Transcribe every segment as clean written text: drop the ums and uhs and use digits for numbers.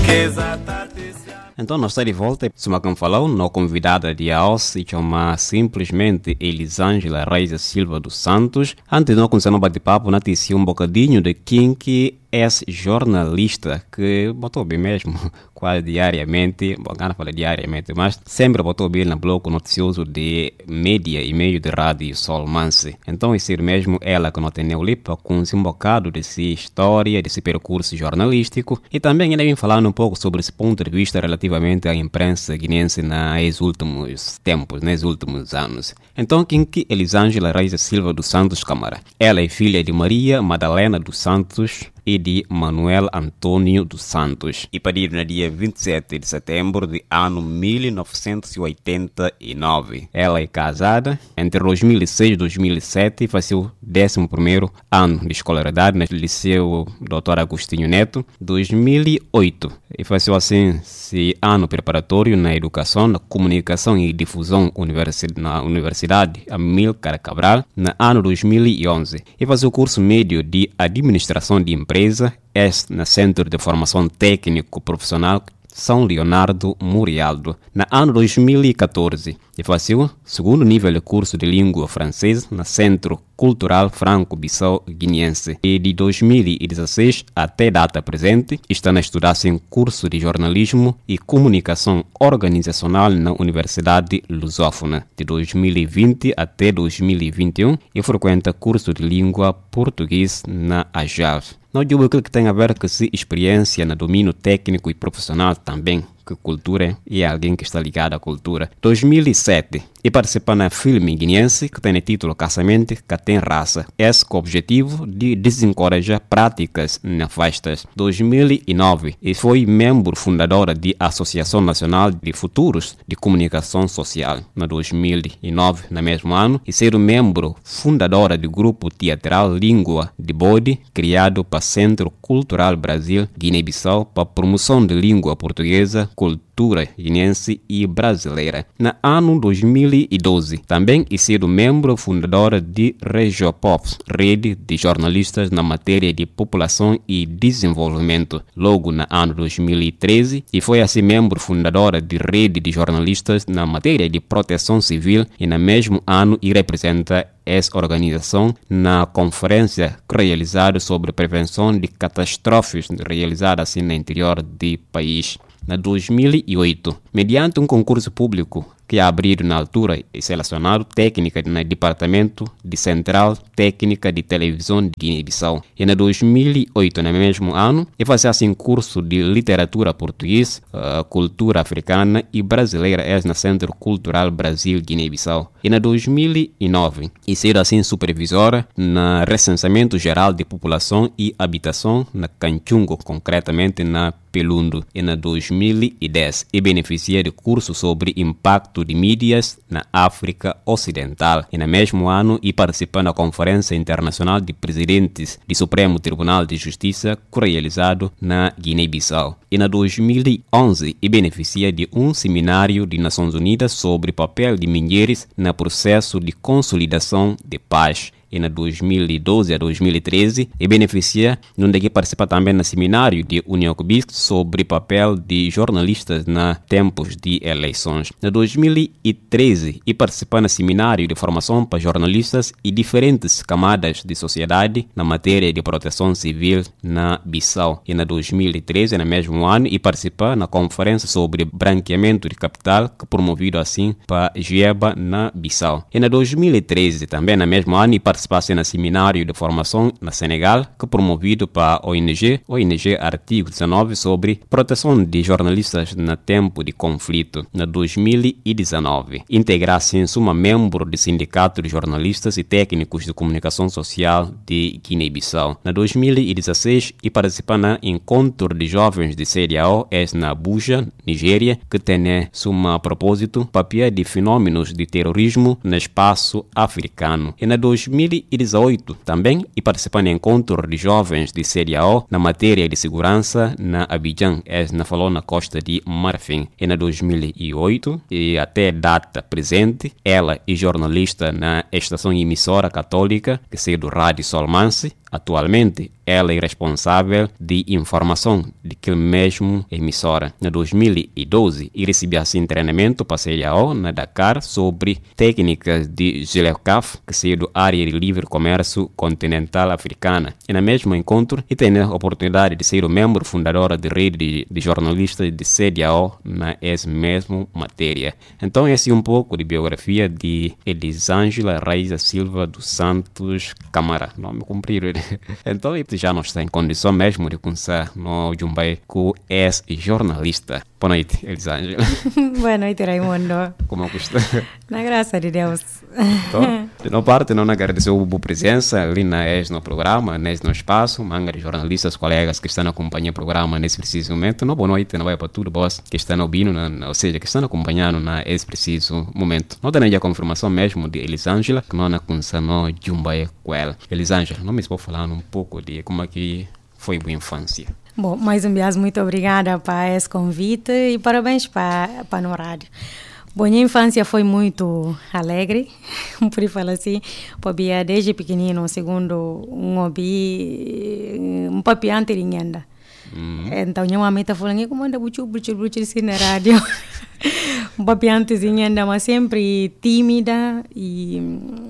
Então nós estamos de volta. Como quem falou, nossa convidada de hoje se chama simplesmente Elisângela Reis Silva dos Santos. Antes de nós começar o bate-papo, nós temos um bocadinho de quem que é jornalista, que botou bem mesmo, quase diariamente, bom, não fala diariamente, mas sempre botou bem no bloco noticioso de mídia e meio de rádio Solmanse. Então, isso mesmo ela que não tem Neulipa, com um bocado dessa história, desse percurso jornalístico, e também ele vem falando um pouco sobre esse ponto de vista relativamente à imprensa guinense nos últimos tempos, nos últimos anos. Então, quem que Elisângela Reis Silva dos Santos Câmara? Ela é filha de Maria Madalena dos Santos e de Manuel Antônio dos Santos, e pariu no dia 27 de setembro de ano 1989. Ela é casada entre 2006 e 2007 e faz o 11º ano de escolaridade no Liceu Dr. Agostinho Neto, 2008, e faz assim esse ano preparatório na Educação, na Comunicação e Difusão na Universidade Amílcar Cabral, no ano 2011, e faz o curso médio de Administração de Empresa no Centro de Formação Técnico Profissional São Leonardo Murialdo, no ano 2014, e faz o segundo nível de curso de língua francesa no Centro Cultural Franco-Bissau Guineense. E de 2016 até data presente, está a estudar em curso de jornalismo e comunicação organizacional na Universidade Lusófona. De 2020 até 2021, e frequenta curso de língua português na AJAV. Não digo aquilo que tem a ver com essa experiência no domínio técnico e profissional também, que cultura e alguém que está ligado à cultura. 2007, e participa na filme guineense que tem o título Casamento que tem raça. Esse com o objetivo de desencorajar práticas nefastas. 2009, e foi membro fundadora da Associação Nacional de Futuros de Comunicação Social. Na 2009, no mesmo ano, e ser membro fundadora do grupo teatral Língua de Bode, criado para Centro Cultural Brasil Guiné-Bissau para promoção de língua portuguesa, cultura guinense e brasileira. No ano 2012, também e sido membro fundadora de Regiopops, rede de jornalistas na matéria de população e desenvolvimento. Logo no ano 2013, e foi assim membro fundadora de rede de jornalistas na matéria de proteção civil, e no mesmo ano e representa essa organização na conferência realizada sobre prevenção de catástrofes realizada assim no interior do país. Na 2008, mediante um concurso público que abriu na altura e selecionado técnica no Departamento de Central Técnica de Televisão de Guiné-Bissau. E na 2008, no mesmo ano, e fazia assim curso de literatura portuguesa, cultura africana e brasileira no Centro Cultural Brasil Guiné-Bissau. E na 2009, e ser assim supervisora no Recenseamento Geral de População e Habitação na Canchungo, concretamente na Pelundo. E na 2010, e beneficia de curso sobre impacto de mídias na África Ocidental. E no mesmo ano, e participa na Conferência Internacional de Presidentes do Supremo Tribunal de Justiça, realizado na Guiné-Bissau. E na 2011, e beneficia de um seminário de Nações Unidas sobre papel de mulheres no processo de consolidação de paz. E na 2012 a 2013, e beneficia de participar também no seminário de União Cubisco sobre papel de jornalistas na tempos de eleições. Na 2013, e participar no seminário de formação para jornalistas e diferentes camadas de sociedade na matéria de proteção civil na Bissau. E na 2013, no mesmo ano, e participar na conferência sobre branqueamento de capital, que promovido assim para Gieba na Bissau. E na 2013, também no mesmo ano, e participasse no seminário de formação na Senegal, que promovido para a ONG Artigo 19 sobre proteção de jornalistas no tempo de conflito. Na 2019, integrasse em suma membro do Sindicato de Jornalistas e Técnicos de Comunicação Social de Guiné-Bissau. Na 2016, e participa no encontro de jovens de CDAO na Abuja, Nigéria, que tem suma propósito papel de fenômenos de terrorismo no espaço africano. E na 2018 também, e participando em encontro de jovens de CDAO na matéria de segurança na Abidjan, na falou na Costa de Marfim. E na 2008, e até data presente, ela é jornalista na estação emissora católica, que é do Rádio Solmanse, Atualmente, ela é responsável de informação daquele mesmo emissora. Em 2012, e recebi assim treinamento para CIAO na Dakar sobre técnicas de GLECAF, que seria do Área de Livre Comércio Continental Africana. E no mesmo encontro, e tenho a oportunidade de ser o membro fundador da rede de jornalistas de CIAO na mesma matéria. Então, esse é um pouco de biografia de Elisângela Raiza Silva dos Santos Camara. Nome comprido. Então, já não está em condição mesmo de começar no Jumbai com esse jornalista. Boa noite, Elisângela. Boa noite, Raimundo. Como é que está? Na graça de Deus. Então, de nossa parte, não agradecer a boa presença ali no programa, no espaço, manga de jornalistas, colegas que estão acompanhando o programa nesse preciso momento. Não, boa noite, não vai para tudo, boss, que estão ouvindo, ou seja, que estão acompanhando nesse preciso momento. Não tem a confirmação mesmo de Elisângela, que não começou no Jumbai com ela. Elisângela, não me estou falando um pouco de como é que foi a boa infância. Bom, mais uma vez, muito obrigada para esse convite e parabéns para no rádio. Bom, minha infância foi muito alegre, por falar assim, porque desde pequenino, segundo um papiante de Nhanda. Então, minha mãe está falando, como anda buchu assim na rádio. Um papiantezinha, mas sempre tímida e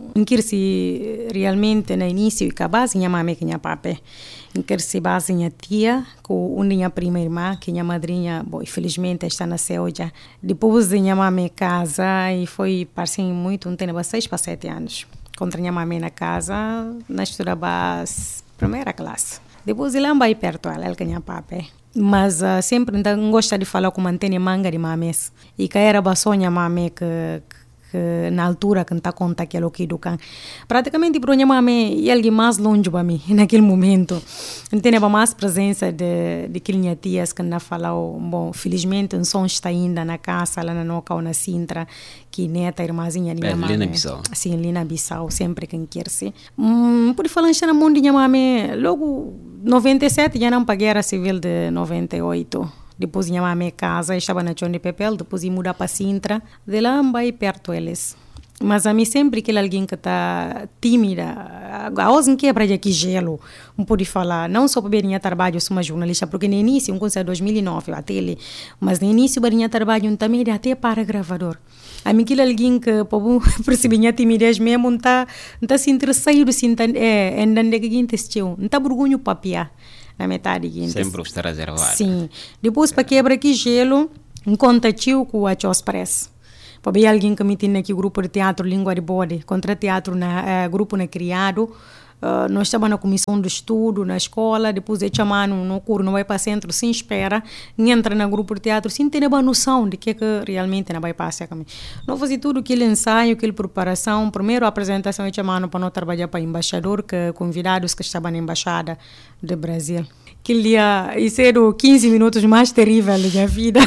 se realmente no início e base minha mãe que minha papai. Se base minha tia, com minha prima irmã, que minha madrinha, bom, infelizmente está na já. Depois de minha mãe casa e foi assim muito, tem 6 para 7 anos. Contra minha mãe na casa, na estudava primeira classe. Depois de lá vai perto ela que minha papai. Mas sempre não gosta de falar com mantém manga de mames. E que era só minha mãe que na altura que está conta aquilo que do can. Praticamente para minha mãe e alguém mais longe para mim naquele momento. Não tinha mais presença de que minha tias que não falou. Bom, felizmente um som está ainda na casa lá na Noca ou na Sintra, que neta irmãzinha de minha mãe. Lina Bissau. Sim, Lina Bissau, sempre que quer se. Por falar na mão de minha mãe, logo 97 já não paguei a civil de 98. Depois minha mãe casa, estava na Chão de Pepel, depois ia mudar para Sintra, de lá vai perto eles. Mas a mim sempre que alguém que está tímida, a hoje não quebra de aqui gelo, não pode falar, não só para ver minha trabalho, eu sou uma jornalista, porque no início, eu comecei em 2009, a tele, mas no início, para minha trabalho, também até para gravador. A mim que alguém que percebe minha timidez mesmo, não está se interessado, andando que alguém testiu, não está vergonha papiar. Na metade. Sempre está reservado. Sim. Depois, para quebrar aqui gelo, contatiu com a Chos Press. Para ver alguém que me tinha aqui grupo de teatro Língua de Bode, contra teatro, grupo na criado. Nós estávamos na comissão de estudo, na escola, depois de chamar no curso, não vai para centro, sem espera, entra no grupo de teatro, sem ter a noção de que realmente não vai passar comigo. Não fazia tudo aquele ensaio, aquela preparação, primeiro a apresentação é chamando para não trabalhar para embaixador, que convidados que estavam na embaixada do Brasil. Aquele dia, isso era 15 minutos mais terrível da minha vida.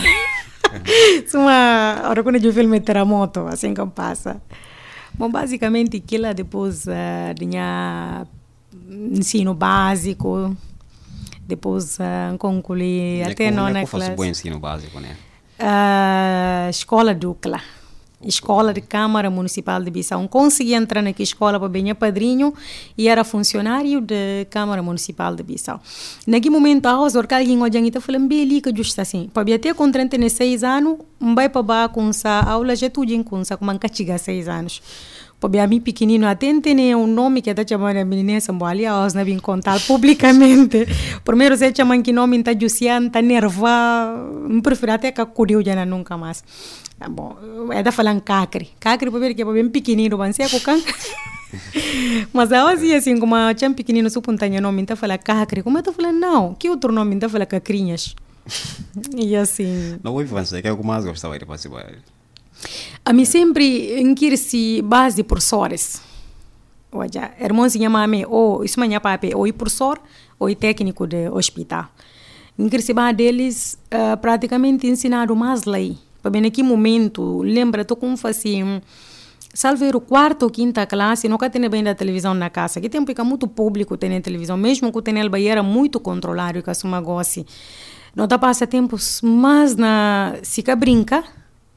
Hora quando eu filme Terremoto, assim que passa. Bom, basicamente, aquilo depois de minha ensino básico, depois concluí até nona classe. Como é que bom ensino básico, né? Escola Ducla, Escola de Câmara Municipal de Bissau. Consegui entrar naquela escola para bem padrinho e era funcionário da Câmara Municipal de Bissau. Naquele momento, a Osor, que alguém olhando e está falando, bem ali que justo assim. Para até com 36 anos, vai para com essa aula, já tudo em consa, como que chega a 6 anos. Para mim pequenino, até tem um nome que está chamando a menina ali, a Osor, não vim contar publicamente. Primeiro, você chama que nome, está justiando, está nervoso, não prefiro até que acudiu já nunca mais. Bom, está falando cacre, para ver que é bem pequenino, mas é com can. Mas a hoje assim, como a chama pequenino, supontanha nome, está falando cacre, como eu estou falando, não, que outro nome, está falando cacrinhas. E assim... Não vou avançar, que é o que mais gostava de participar. A mim sempre inquiri-se base professores. Olha, irmãozinha mãe, ou isso minha papai, ou professor, ou técnico de hospital. Inquiri-se base deles, praticamente ensinado mais lei. Para bem naquele momento, lembra, estou como assim, salveiro quarta ou quinta classe, nunca tem bem da televisão na casa. Que tempo que muito público tem na televisão, mesmo que tem ela era muito controlado, que a suma gosse. Não está passa tempos, mas se que brinca,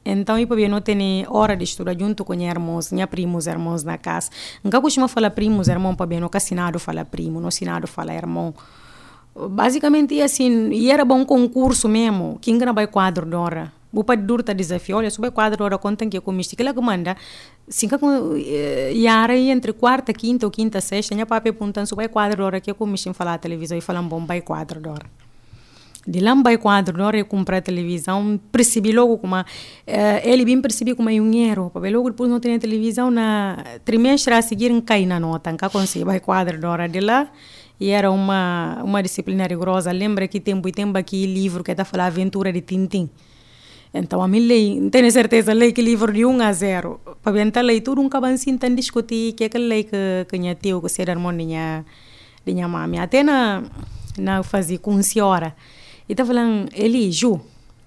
Então, eu não tenho hora de estudar junto com irmãos, primos, irmãos na casa. Nunca costumo falar primos, irmão, para não assinado fala primo, não assinado fala irmão. Basicamente, assim, e era bom concurso mesmo, quem não vai quadro de hora. O pai duro tá desafio, olha, se vai quadro de hora, conta que eu comiste, que ela manda, se e aí entre quarta, quinta ou quinta, sexta, minha papai perguntando se vai quadro de hora, que eu comiste em falar a televisão e falam, bom, vai quadro de hora. De lá vai quadro, na hora de comprar televisão, percebi logo como ele bem percebi como é um erro, porque logo depois não tinha televisão na trimestre a seguir não cai na nota, não consegui vai quadro na hora de lá e era uma disciplina rigorosa. Lembra que tempo aqui livro que está falando Aventura de Tintim. Então a mim lei, não tenho certeza lei que livro de 1-0, para tentar leitura um cabancinho tan discutir que é aquele lei que minha tio que ser irmão de minha mãe até na fazia com senhora. E está falando, ele, Ju,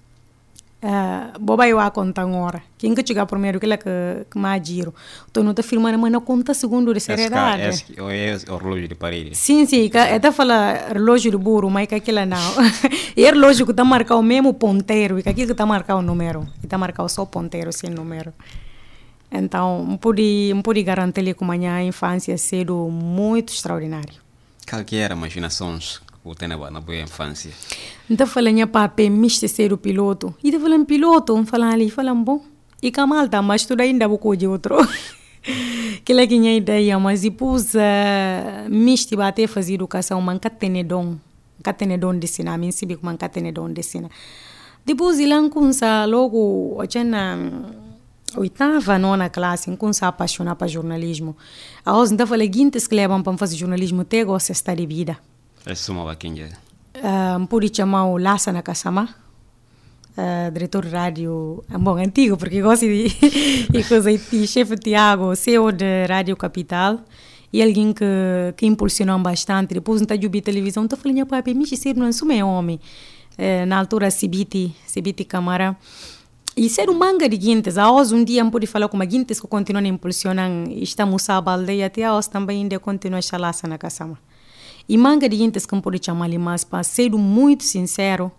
boba eu a conta agora. Quem que chegar primeiro, que é que mais giro. Então não está filmando, mas não conta segundo de seriedade. É o relógio de parede. Sim, está falando relógio de burro, mas que aquilo não. É relógio que está marcado o mesmo ponteiro, e que aquilo que está marcado o número. E está marcado só o ponteiro, sem número. Então, não pude garantir que a minha infância cedo muito extraordinário. Qual que era a imaginação que você teve na boa infância? Então, falei, minha papai, mister ser o piloto. E eu falei, piloto, falei ali, falei, bom. E que mal tá, mas tudo ainda vou de outro. Que é que minha ideia, mas depois, mister bater fazer educação, mas não tem dom de ensinar, me ensinar como não tem dom de ensinar. Depois, ele começa logo, na oitava, nona classe, começa a apaixonar para jornalismo. A hoje, então, falei, guintes que levam para fazer jornalismo, te gosta de estar de vida. É suma quem é? Pude chamar o Lassa Nakasama, diretor de rádio, bom, antigo, porque gosto de coisa de chefe Tiago, CEO de Rádio Capital, e alguém que impulsionou bastante. Depois, não vi televisão, então falei, papai, me ser não sou meu homem. Na altura, Cibiti Câmara. E ser um manga de guintes. A hoje, um dia, eu pude falar com uma guintes que continuam impulsionando, estamos a aldeia, até a hoje também ainda continua a Lassa Nakasama. E manga de gente que pode chamar ali, mas para ser muito sincero,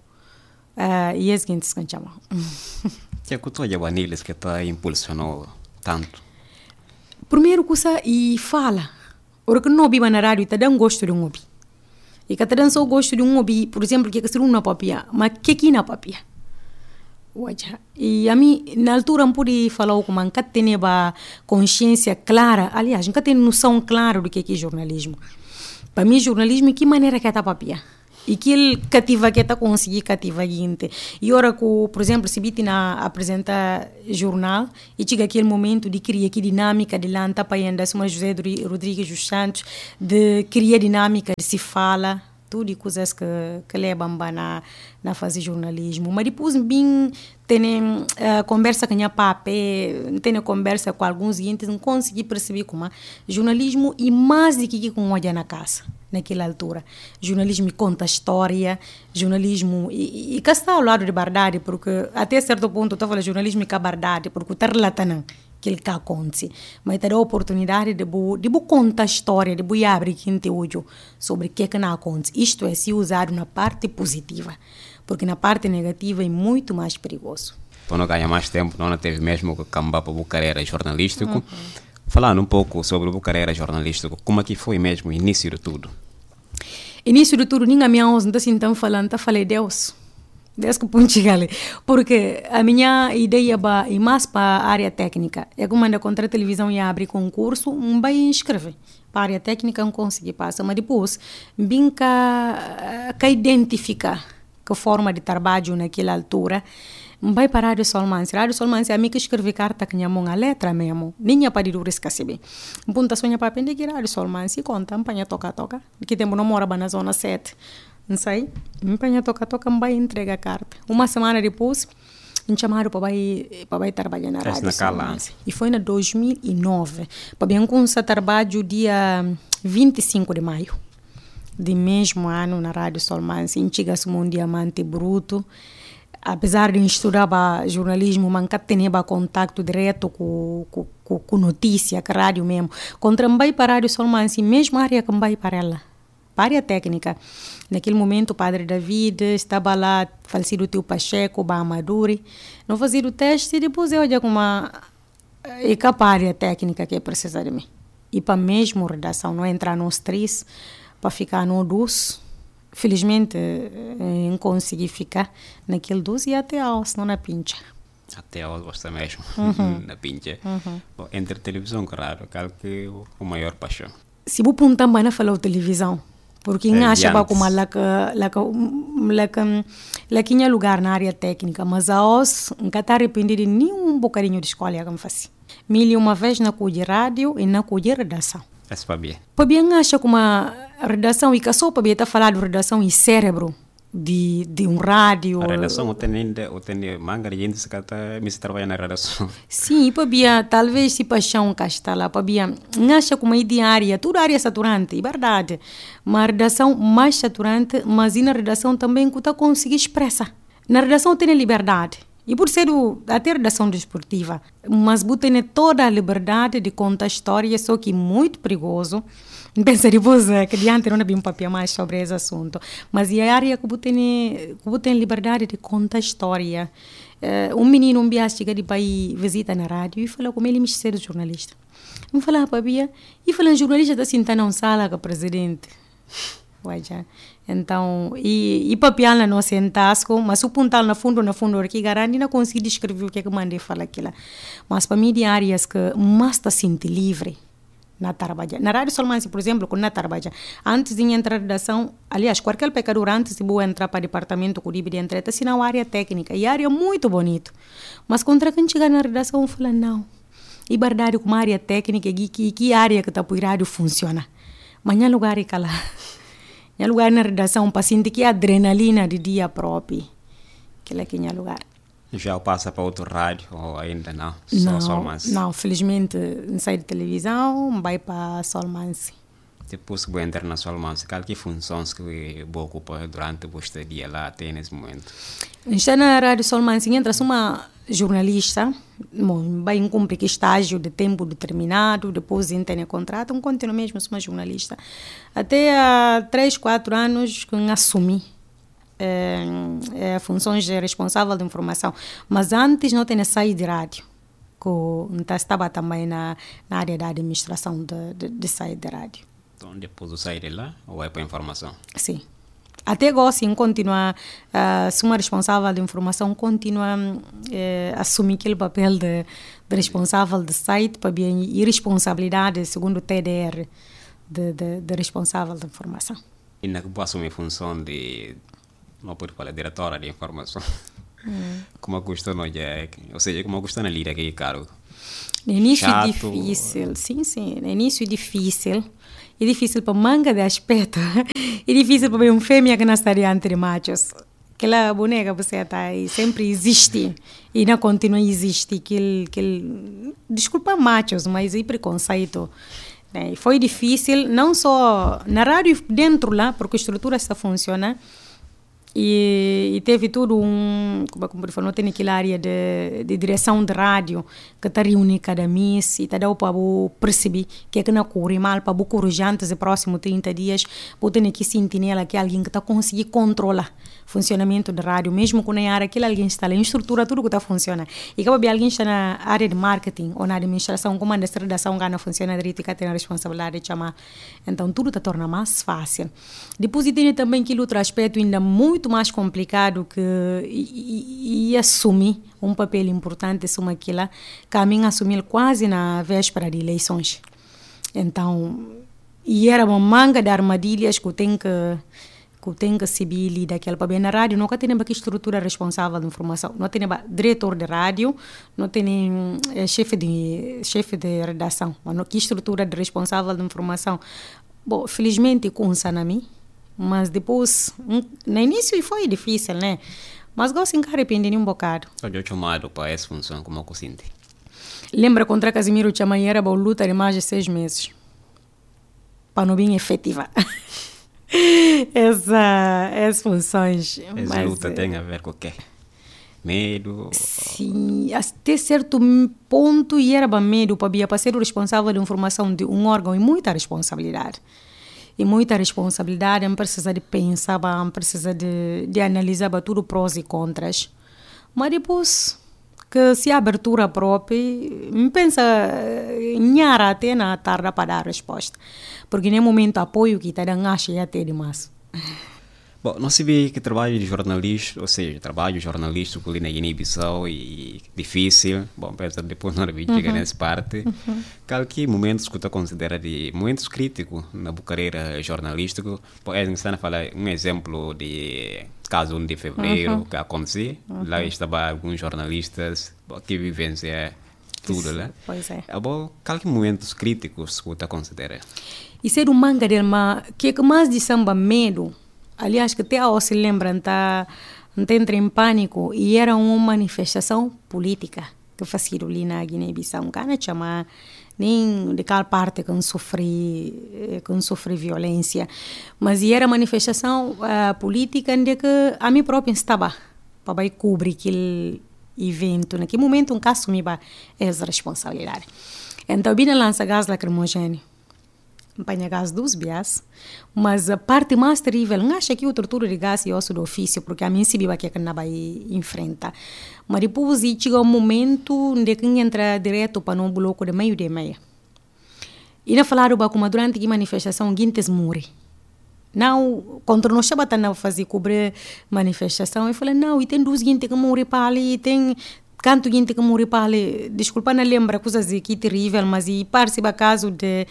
e as gente que chamam. Que é que tu Vanilhas que está impulsionou tanto? Primeiro coisa, e fala. Porque não ouvi na rádio, está dando gosto de um hobby. E que está dando só gosto de um hobby, por exemplo, que é ser uma papia, mas que na papia? E a mim, na altura, não pude falar com uma que tem consciência clara, aliás, não tem noção clara do que é jornalismo. Para mim, jornalismo, que maneira que está papia? E que ele cativa, que está conseguir cativar gente. E ora que, por exemplo, se bite na apresentar jornal, e chega aquele momento de criar que dinâmica de lá, está para ainda, como José Rodrigues dos Santos, de criar dinâmica de se fala, tudo e coisas que levam na fazer jornalismo. Mas depois, bem, tem conversa com a papai, tem conversa com alguns gente, não consegui perceber como jornalismo e mais do que com olhar na casa, naquela altura. Jornalismo conta história, jornalismo e que está ao lado de verdade, porque até certo ponto eu falando jornalismo que é verdade, porque está relatando aquilo que acontece, mas te dá a oportunidade de contar a história, de abrir conteúdo sobre o que não acontece. Isto é, se usado na parte positiva, porque na parte negativa é muito mais perigoso. Para não ganhar mais tempo, não teve mesmo que cambar para a carreira jornalística. Falando um pouco sobre a carreira jornalística, como é que foi mesmo o início de tudo? Início de tudo, ninguém me ouve, então falando, falei Deus que ponte ali, porque a minha ideia é mais para a área técnica. É como anda contra a televisão e abre concurso, vai inscrever. Para a área técnica não consegui passar, mas depois vim cá identificar que forma de trabalho naquela altura. Vai para a Rádio Solmance. Rádio Solmance é a mim que escrevi carta que minha mão a letra mesmo. Nem para ir esquecer. Punta sonha para aprender que Rádio Solmance e conta, empanha toca. Que tempo não mora na zona 7. Não sei, empanha toca, vai entregar a carta. Uma semana depois, me chamaram para ir trabalhar na Rádio Solmance. E foi em 2009. Para eu começar a trabalho dia 25 de maio. De mesmo ano na Rádio Solmance. Chega-se um diamante bruto. Apesar de estudar jornalismo, mas nunca tinha contato direto com notícia, com rádio mesmo. Contra vai para a Rádio Solmance, mesmo a área que vai para ela. para a área técnica. Naquele momento, o padre David estava lá, falecido o tio Pacheco, o Amaduri. Não fazia o teste e depois eu olhei com uma... E para a área técnica que é precisa de mim. E para mesmo redação, não entrar nos três, para ficar no dos. Felizmente, não consegui ficar naquele dos e até a senão na pincha. Até hoje você mesmo, na pincha. Bom, entre televisão e rádio, qual que é a maior paixão? Se eu apontar para falar televisão, porque não acha como lá tinha lugar na área técnica, mas a hoje nunca está arrependido de nenhum bocadinho de escola que me fazia. Mil uma vez na cuide rádio e na cuide redação. Esse para bem. Para bem acha como a redação e que só para bem está falando de redação e cérebro. De rádio. A redação, eu tenho manga de gente que me trabalha na redação. Sim, para bia, talvez se paixão que está lá, para bia, acha como é diária, toda área saturante, é verdade. Mas a redação mais saturante, mas na redação também que está conseguir expressar. Na redação tem liberdade. E por ser até redação desportiva, mas tem toda a liberdade de contar história, só que muito perigoso. Penso depois que diante não havia um papel mais sobre esse assunto. Mas é a área que tem liberdade de contar história. Um menino, dia chega de país, visita na rádio e fala como ele me ser jornalista. Me fala, papia, e fala, jornalista está sentado na sala com o presidente. Então, e papial na nossa entasco, mas o pontal na fundo, aqui garante, não consegui descrever o que mandei falar aquilo. Mas para mim, de áreas que mais está sentindo livre. Na Tarbaja. Na Rádio Solmansi, por exemplo, com na Tarbaja, antes de entrar na redação, aliás, qualquer pecador antes de entrar para o departamento que de entrar, está assinando a área técnica, e a área é muito bonito. Mas contra quem chegar na redação, fala não. E verdade, com uma área técnica, que área que está para o rádio funciona. Mas não lugar é cala. Não lugar na redação, para sentir que a adrenalina de dia próprio. Que é que é lugar. Já passa para outro rádio ou ainda não? Só Solmansi? Não, felizmente não sai de televisão, vai para Solmansi. Depois que vou entrar na Solmansi, qual que funções que vou ocupar durante o seu dia lá até nesse momento? Está na Rádio Solmansi, entra uma jornalista, vai cumprir que estágio de tempo determinado, depois entra em contrato, continua mesmo uma jornalista. Até há 3, 4 anos que assumi. Funções de responsável de informação, mas antes não tinha saído de rádio, que estava também na área da administração de sair de rádio. Então depois de sair de lá, ou vai para a informação? Sim. Até agora, sim, continua, se uma responsável de informação, continua a assumir aquele papel de responsável de site, para bem, e responsabilidade, segundo o TDR, de responsável de informação. E na que posso assumir a função de... não pode falar, diretora de informação. Como gostou, não é? Ou seja, como gostou na lida que é caro. No início é difícil, sim. No início é difícil. É difícil para manga de aspecto. É difícil para uma fêmea que não está diante de machos. Aquela boneca você está aí, sempre existe. E não continua a existir. Desculpa machos, mas é preconceito. Foi difícil, não só na rádio dentro lá, porque a estrutura está funcionando. E teve tudo como eu falei, tem aquela área de direção de rádio que está reunida cada mês e está dando para perceber que é que não corre mal, para corrigir antes dos próximos 30 dias, para ter aqui sentinela que é alguém que está conseguindo controlar o funcionamento da rádio, mesmo quando na área que alguém está lá, em estrutura tudo que está funcionando. E que alguém está na área de marketing ou na administração, como essa redação não funciona direito e que tem a responsabilidade de chamar. Então tudo está torna mais fácil. Depois tem também aquele outro aspecto ainda muito mais complicado que e assumir um papel importante sobre aquilo, que a mim assumir quase na véspera de eleições. Então, e era uma manga de armadilhas que eu tenho que seguir daquela para bem na rádio, nunca tem uma estrutura responsável de informação, não tem diretor de rádio, não tem chefe de redação, não que estrutura de responsável de informação. Bom, felizmente com a mim. Mas depois, no início foi difícil, né? Mas gosto de arrepender um bocado. Eu chamado para essa função, como eu sinto. Lembra contra Casimiro Chamai era uma luta de mais de 6 meses. Para não vir efetiva. Essas funções. Essa luta tem a ver com o quê? Medo? Sim, até certo ponto era medo para ser o responsável de informação de um órgão e muita responsabilidade. e muita responsabilidade, não precisa de pensar, não precisa de analisar tudo prós e contras. Mas depois que se a abertura própria, me pensa, nhara até na tarde para dar a resposta. Porque nem momento apoio que está dando, acho que até demais. Bom, não se vê que trabalho de jornalista, ou seja, trabalho jornalístico ali na Guiné-Bissau e difícil, bom, apesar de depois não chegar nessa parte, que momentos que tu considera de momentos críticos na tua carreira jornalística, está a falar um exemplo de caso 1 de fevereiro que aconteceu, lá estavam alguns jornalistas que vivência tudo, né? Pois é. Bom, que momentos críticos que tu considera? E ser um manga dele, mas que mais de samba medo. Aliás, que até ao se lembram, entra em pânico, e era uma manifestação política que fazia ali na Guiné-Bissau. Não quero chamar nem de qual parte que sofre violência, mas era manifestação política onde que a mim própria estava para cobrir aquele evento. Naquele momento, um caso me essa responsabilidade. Então, eu lança gás lacrimogêneo. Apanha gás dos bias, mas a parte mais terrível, não acho que o tortura de gás é osso do ofício, porque a mim se viu que não vai enfrentar. Mas depois chega um momento onde quem entra direto para um bloco de meio de meia. E não falaram como durante a manifestação, guintes morre. Não, contra nós estava a fazer cobrir manifestação, eu falei, não, e tem 2 guintes que morrem para ali, tem canto gente que morre para ali, desculpa, não lembra coisas aqui terrível, mas e parece o caso de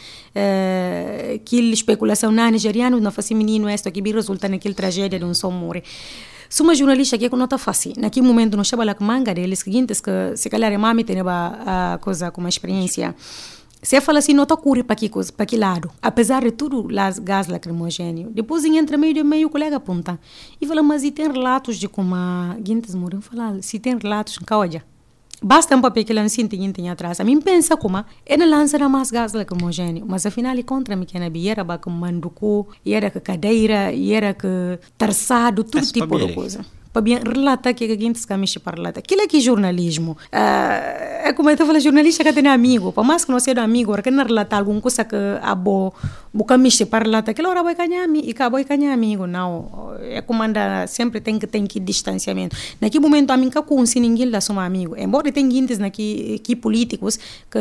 aquela especulação na nigeriana, não faz menino esta que resulta naquela tragédia de um só morre. Sou uma jornalista que não está fácil. Naquele momento não estava lá com manga deles, seguintes que se calhar a mãe tem a coisa como experiência. Se fala assim, não está cura para que lado. Apesar de tudo, las gás lacrimogêneo. Depois entra meio o colega aponta. E fala, mas e tem relatos de como a gente morreu? Fala, se tem relatos, olha. Basta um papel que ele não tem atrás. A mim pensa como, ele lança mais gás lacrimogêneo. Mas afinal, contra mim, que era como manducu, era que cadeira, era que terçado, todo tipo de coisa. Para bem relatar que a gente está mexendo para relatar. Aquilo aqui é jornalismo. É como eu estou falando, jornalista que tem amigo. Para mais que não seja amigo, ou que não relatar alguma coisa que a boa mexer para relatar, aquela hora vai ganhar amigo e acabou de ganhar amigo. Não, é como anda, sempre tem que distanciamento. Naquele momento, a mim que conheci ninguém da sua amigo. Embora tenha gente aqui políticos que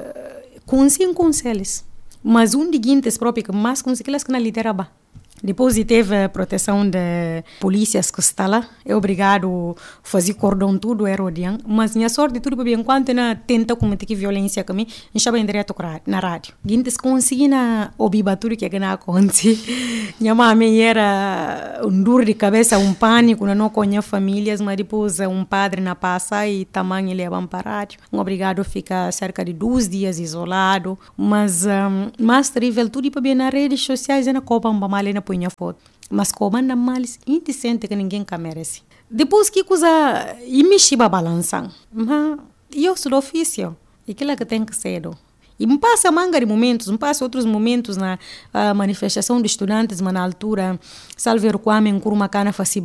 conhecem eles. Mas um de gente próprio que mais conhece aquelas que não liderava. Depois teve a proteção de polícias que está lá. É obrigado a fazer cordão tudo, erodian. Mas minha sorte tudo bem, enquanto eu tenta cometer violência comigo, eu estava em direto na rádio. Gente consegui ouvir tudo que não acontece. Minha mãe era dor de cabeça, pânico, não conhecia famílias, mas depois padre na passa e também levam para a rádio. Obrigado a ficar cerca de 2 dias isolado. Mas mais terrível tudo bem nas redes sociais, na Copa, na punha foto. Mas como anda mal, indecente que ninguém merece. Depois que coisa, e mexi a balança. Mas eu sou do ofício. E aquilo que tem que ser. E me passa manga de momentos, me passa outros momentos na manifestação de estudantes, mas na altura, Salveiro Kwame, em Curumacana, fazia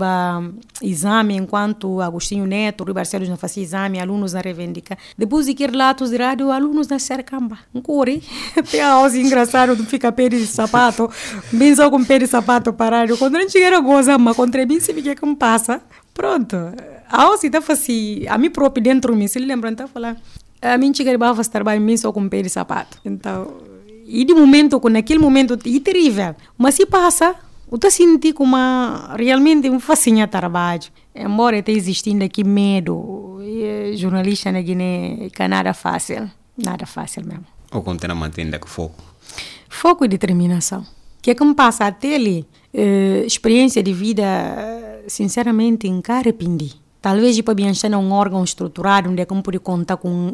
exame, enquanto Agostinho Neto, Rui Barcelos não fazia exame, alunos na reivindica. Depois de que relatos de rádio, alunos na Sercamba. Um curi. Até a house engraçado, fica pé de sapato, bem só com pé de sapato parado. Quando a gente era goza, mas contra mim, se vê que me passa. Pronto. A house está fazendo, a mim próprio dentro de mim, se ele lembra, está falando. A mim chega a fazer trabalho mim só com pé de sapato. Então, e de momento, naquele momento, é terrível. Mas se passa, eu estou sentindo como realmente um facinha trabalho. Embora esteja existindo aqui medo, jornalista na Guiné, que nada fácil mesmo. Ou continua mantendo que foco? Foco e determinação. O que me passa até ali, experiência de vida, sinceramente, em arrependi. Talvez para estar num órgão estruturado onde é que eu pude contar com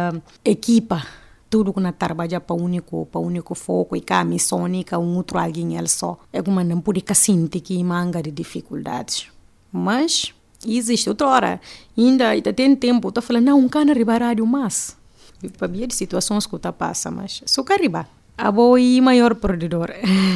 equipa, tudo que trabalha para único foco e cá missônica, outro alguém ele só. É como não pude sentir que manga de dificuldades. Mas existe outra hora, ainda tem tempo, estou falando, não, cana arribar rádio mais. Para ver de situações que está passa, mas só que arriba. A boa e maior perdedor.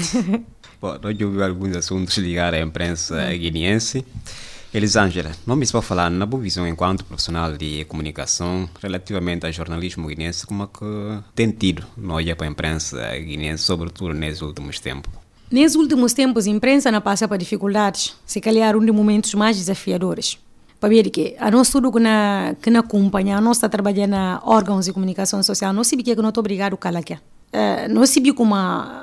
Bom, nós já ouvimos alguns assuntos ligados à imprensa guineense. Elisângela, não me para falar na boa visão enquanto profissional de comunicação relativamente ao jornalismo guineense, como é que tem tido no olhar para a imprensa guineense, sobretudo nesses últimos tempos? Nesses últimos tempos, a imprensa não passa por dificuldades, se calhar um dos momentos mais desafiadores. Para ver que a nós tudo que na acompanha, nós está trabalhando na órgãos de comunicação social, nós sabemos que não estou obrigado a calar aqui. Nós sabemos como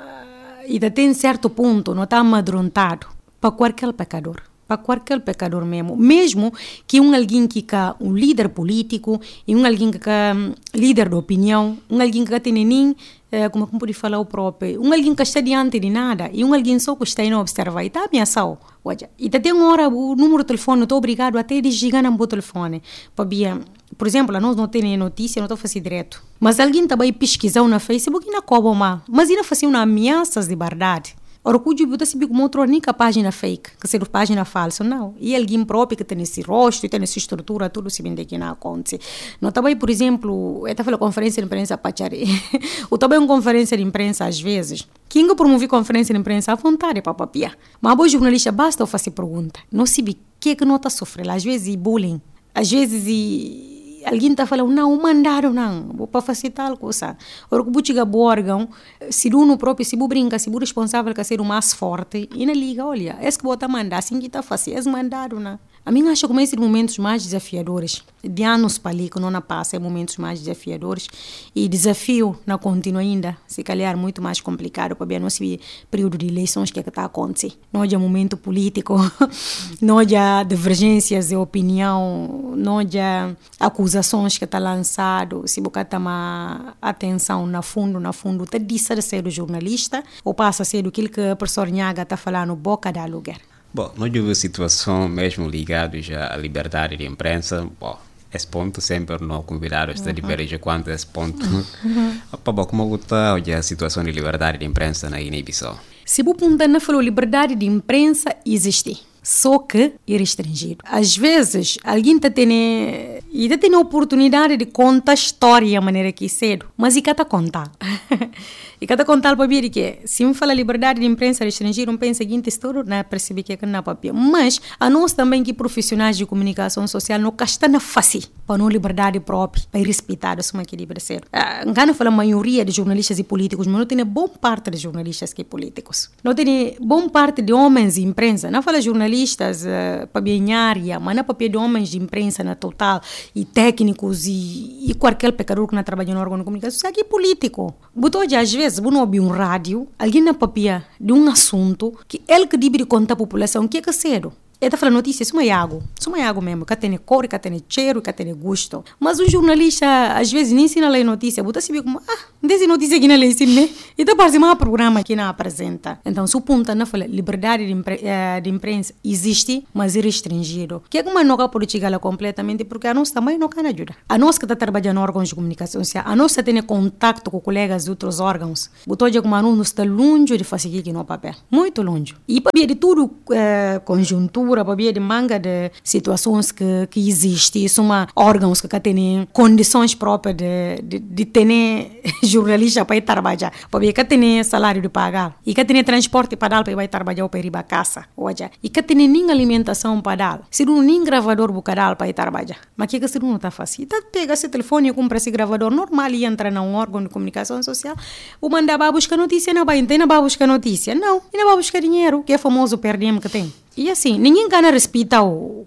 ainda tem certo ponto, não está amedrontado para qualquer pecador. Para qualquer pecador mesmo que alguém que é um líder político, e alguém que é líder de opinião, alguém que tem nem, como pode falar o próprio, alguém que está diante de nada, e alguém só que está a observar, e está ameaçado. E tem uma hora o número de telefone, não estou obrigado até desligar no telefone. Por exemplo, nós não temos notícia, não estou fazendo direto. Mas alguém também pesquisar no Facebook e não cobra mal. Mas ainda fazia ameaças de verdade. Ora, cujo você sabe como outro nem a página fake, que seja página falsa, não. E alguém próprio que tem esse rosto, tem essa estrutura, tudo se vende que não acontece. Não também, por exemplo, eu estava falando conferência de imprensa Pachari. Ou também uma conferência de imprensa às vezes. Quem promove conferência de imprensa à vontade para papia. Mas o jornalista basta fazer pergunta. Não sabe o que não está sofrendo. Às vezes bullying, às vezes alguém está falando, não, mandaram, não, vou para fazer tal coisa. Ora, que chega o órgão, se o próprio, se o brinca, se o responsável quer ser o mais forte, e na liga, olha, é que você mandar, assim que está fazendo, é mandaram, não. A mim acho que esses momentos mais desafiadores, de anos para ali, que não passa, é momentos mais desafiadores, e desafio não continua ainda, se calhar muito mais complicado, para ver nosso período de eleições que está acontecendo. Não há momento político, não há divergências de opinião, não há acusações que está lançado, se você tomar atenção na fundo, está deixa de ser o jornalista, ou passa a ser aquilo que a professora Nhaga está falando, boca da lugar. Bom, nós tivemos situação mesmo ligada já à liberdade de imprensa. Bom, esse ponto sempre não convidaram a divergir quanto a esse ponto. Bom, como está a situação de liberdade de imprensa na Guiné-Bissau? Se o ponto não falou, liberdade de imprensa existe. Só que é restringido. Às vezes, alguém tem a oportunidade de contar a história de maneira que é cedo, mas e cada contar. E cada contar para ver que se me fala liberdade de imprensa restringida, pensa seguinte história, não percebe que não é papel. Mas a nós também que profissionais de comunicação social não castana fácil para não liberdade própria, para respeitar isso que deve ser. Não fala a maioria de jornalistas e políticos, mas não tem boa parte de jornalistas que políticos. Não tem boa parte de homens de imprensa. Não fala jornalistas para bem área, mas não papel de homens de imprensa na total e técnicos e qualquer pecador que não trabalha no órgão de comunicação social que é político. Botou de às vezes vou ouvir um rádio, alguém na papia de um assunto que ele que deve contar à população que é que cedo. Ele está falando notícias, isso é água mesmo, que tem cor, que tem cheiro, que tem gosto. Mas o jornalista, às vezes, nem ensina a ler notícia, você sabe como, desse notícia aqui não lê ensina, né? E está parecendo um programa que não apresenta. Então, se o ponto não fala, liberdade de imprensa existe, mas é restringido. Que é como não pode chegar lá completamente, porque a nós também não can ajuda. A nós que está trabalhando em órgãos de comunicação social, a nós que tem contato com colegas de outros órgãos, botou de como a nós está longe de fazer aqui no papel, muito longe. E para ver de tudo, conjuntura, para ver de manga de situações que existem, são órgãos que têm condições próprias de ter jornalista para ir trabalhar, para ver que tem salário de pagar, e que tem transporte para dar para ir trabalhar para ir para casa, e que tem nem alimentação para dar, se não nem gravador para ir trabalhar, mas que se não está fácil, então pega esse telefone e compra esse gravador normal e entra num órgão de comunicação social, ou manda para buscar notícia, não vai buscar notícia, não, e não vai buscar dinheiro, que é famoso perdemos que tem. E assim, ninguém quer respeitar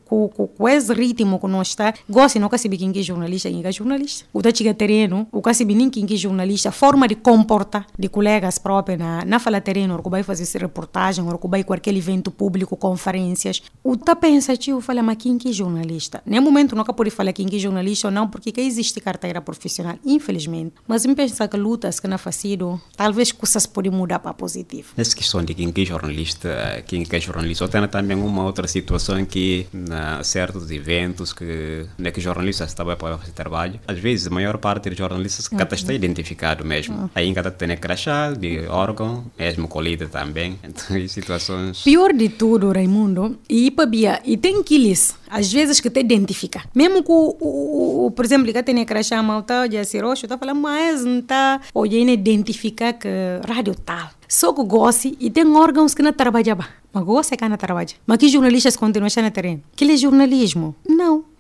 com esse ritmo que nós está. Gosta não quer saber quem é jornalista, quem é jornalista. O que chega terreno, o que sabe nem quem é jornalista, forma de comportar de colegas próprios na fala terreno, ou que vai fazer reportagem, ou que vai qualquer evento público, conferências. O que pensa, tio, fala, mas quem é jornalista? Nem momento nunca pode falar quem é jornalista ou não, porque existe carteira profissional, infelizmente. Mas eu penso que lutas que não fazido, talvez coisas podem mudar para positivo. Nessa questão de quem é jornalista, ou tem também uma outra situação que na certos eventos que jornalistas também podem fazer trabalho, às vezes a maior parte dos jornalistas que está identificado mesmo, aí cada tem crachá de órgão, mesmo colhida também, então em situações... Pior de tudo, Raimundo, e tem aqueles às vezes que te identifica, mesmo que por exemplo, que tem crachá malta, já se roxo, está falando, mas não está, ou já identifica que rádio tal, só que gosta e tem órgãos que não trabalham. Mas gosta que não trabalha. Mas que jornalistas continuam na terreno? Que é jornalismo? Não.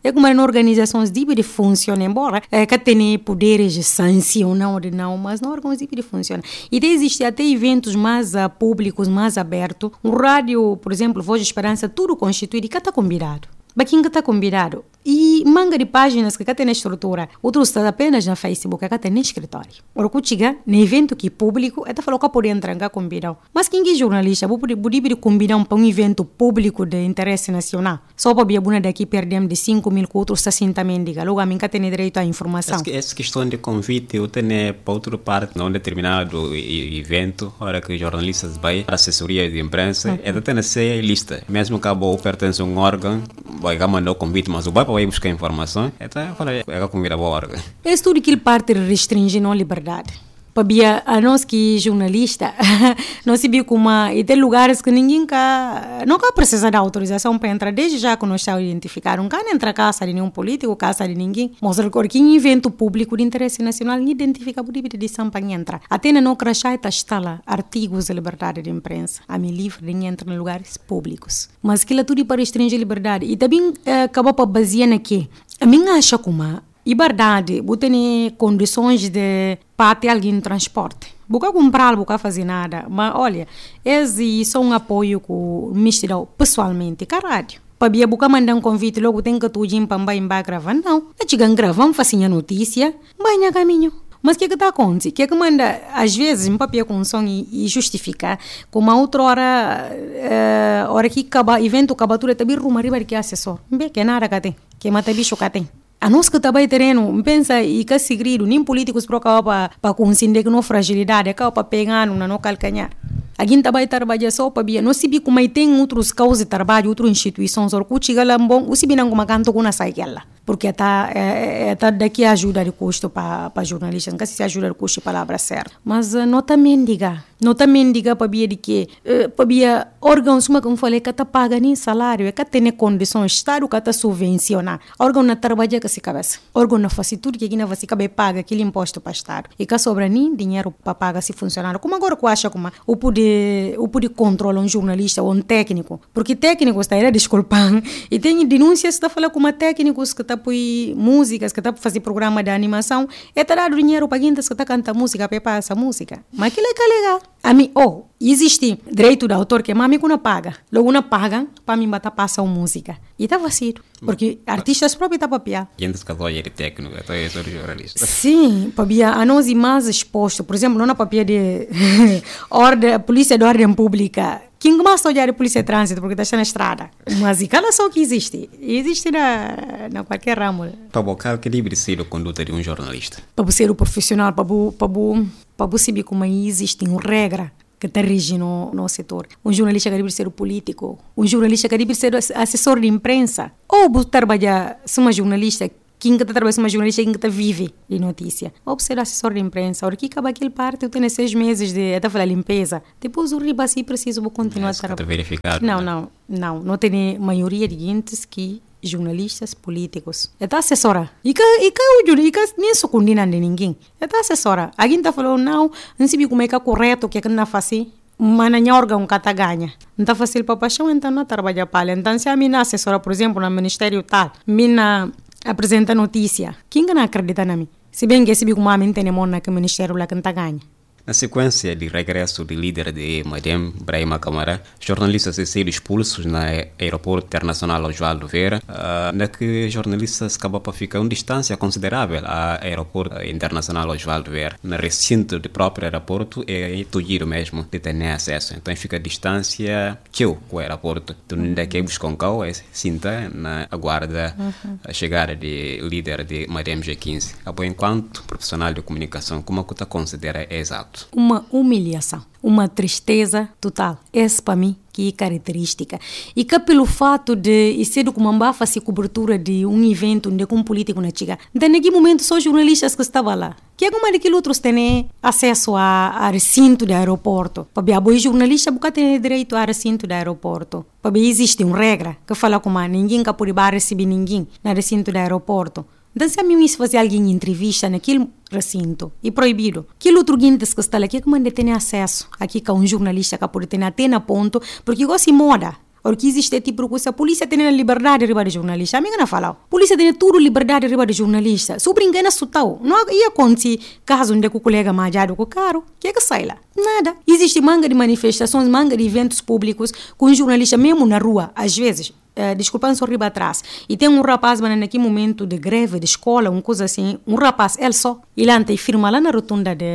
É como na organizações de funciona, embora que tem poderes de sancionar ou de não, mas na organização de funciona. E existe até eventos mais públicos, mais abertos. O rádio, por exemplo, Voz de Esperança, tudo constituído e que está combinado. Baquinho que está combinado. E manga de páginas que tem na estrutura. Outros está apenas na Facebook, que tem no escritório. Ora, que chega no evento que público, até falou que pode entrar em combinado. Mas quem é jornalista, pode combinar para um evento público de interesse nacional. Só para a daqui perdemos de 5 mil que outros está também, diga. Logo, a mim que tem direito à informação. Essa questão de convite, eu tenho para outra parte, num determinado evento, hora que jornalistas vão para a assessoria de imprensa, é tem a ser lista. Mesmo que a boa pertence a um órgão, vai mandar o convite, mas o vai buscar informação, então é convida a boa órgão. É tudo que parte restringe a liberdade. Para a nós que jornalista, nós sabemos como e tem lugares que ninguém não precisa de autorização para entrar, desde já que nós estamos identificados. Não quer entrar casa de nenhum político, casa de ninguém. Mas que em evento público de interesse nacional, não identifica por edição para entrar. Até não crachá está lá artigos de liberdade de imprensa. A mim livre de entrar em lugares públicos. Mas aquilo tudo para restringir a liberdade. E também acabou para basear aqui. A mim acha como e verdade, você tem condições de para ter alguém no transporte. Você comprar, você fazer nada. Mas olha, esse são um apoio que o ministro pessoalmente, que a rádio. Para você mandar um convite, logo tem que tu ir para gravar. Não, a gente grava, faz a notícia, vai a caminho. Mas o que está acontecendo? Que manda, às vezes, um papel com som e justificar, como a outra hora que acaba, evento acabatura, também rumariba que é assessor. Não que nada que tem, que mata bicho que tem. A nós que trabalha terreno, pensa e que segredo, nem políticos para conseguir que não fragilidade, é para pegar no calcanhar. Alguém trabalha só para ver, não se como tem outros causas de trabalho, outras instituições, ou que chega lá bom, o se não como canto com a saída. Porque tá daqui ajuda de custo para jornalistas, não se ajuda de custo para a palavra certa. Mas não também diga para ver de que para ver órgãos como eu falei que está paga nem salário, é que tem condições, estado que está subvencionar. Órgão não trabalha que se cabeça, órgão não faz tudo que não se cabe paga aquele imposto para estado e que sobra nem dinheiro para pagar se funcionário. Como agora que eu acho como o poder controlar um jornalista ou um técnico, porque técnicos está aí desculpando e tem denúncias que está falando como técnicos que está por músicas, que está por fazer programa de animação, é tá dado dinheiro para quem está cantando música para essa música. Mas aquilo é que é legal. A mim, existe direito de autor que mami não paga. Logo não paga para mim bater passar música. E está vacilo, porque artistas próprios estão para piar. E antes que eu técnico, então eu sou jornalista. Sim, para a nós e mais exposto. Por exemplo, não papel de polícia de ordem pública. Quem mais está olhar a polícia de trânsito porque está na estrada. Mas cada só que existe. Existe na qualquer ramo. Para o que deve ser a conduta de um jornalista? Para ser o profissional, para saber como existe uma regra que está regindo no setor. Um jornalista que deve ser o político. Um jornalista que deve ser assessor de imprensa. Ou você trabalhar se uma jornalista, quem está trabalhando como jornalista, quem está vive de notícia. Ou ser assessor de imprensa. Ora, que acaba aquele parte, eu tenho 6 meses de fazer limpeza. Depois o riba assim preciso vou continuar a trabalhar. Verificado. Não tem maioria de gente que jornalistas políticos. Está assessora. E que nem sou condena de ninguém. Está assessora. Alguém está falando, não sei como é que é correto, o que é que não faz assim. Mas não órgão que está ganha. Não está fácil para paixão, então não trabalha para ela. Então, se a minha assessora, por exemplo, no Ministério tal, minha apresenta notícia, quem não acredita na mim? Se bem que se como a mim tem mão que o Ministério lá que não está ganha. Na sequência de regresso do líder de Madem, Brahima Camara, jornalistas têm sido expulsos no aeroporto internacional Osvaldo Vera, na que jornalistas acabam para ficar uma distância considerável ao aeroporto internacional Osvaldo Vera. No recinto do próprio aeroporto é tudo mesmo de ter acesso. Então fica a distância com o aeroporto. Então ainda que buscar um carro, sinta na aguarda a chegada do líder de Madem G15. Enquanto profissional de comunicação, como você considera exato? Uma humilhação, uma tristeza total. Essa para mim que é característica. E que pelo fato de ser do Comambá fazer cobertura de um evento onde um político não chega. Então, naquele momento, só jornalistas que estavam lá. Que é como daqueles outros têm acesso a recinto do aeroporto. Para ver, jornalista nunca tem direito a recinto do aeroporto. Para ver, existe uma regra que fala como ninguém que pode receber ninguém no recinto do aeroporto. Então, se a mim isso fazer alguém entrevista naquele recinto, é proibido. Aquele outro guintes que está lá, que é como tem acesso aqui com um jornalista que pode ter até na ponto, porque igual se moda. Ou que existe tipo de coisa, a polícia tem a liberdade de riba de jornalista. A mim não fala. A polícia tem tudo liberdade de riba de jornalista. Se o brinquedo é sutau, não ia acontecer caso onde o colega majado com o caro. O que é que sai lá? Nada. Existe manga de manifestações, manga de eventos públicos com jornalista mesmo na rua, às vezes. Desculpa, só riba atrás. E tem um rapaz, mas naquele momento de greve, de escola, uma coisa assim, um rapaz, ele só, ele anda e firma lá na rotunda de